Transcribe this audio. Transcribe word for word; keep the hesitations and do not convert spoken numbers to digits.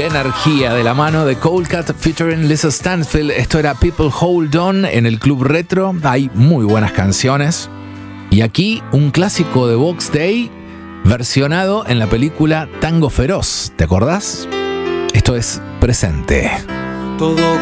qué energía de la mano de Cold Cut featuring Lisa Stansfield. Esto era People Hold On en el Club Retro. Hay muy buenas canciones. Y aquí un clásico de Box Day versionado en la película Tango Feroz. ¿Te acordás? Esto es Presente. Todo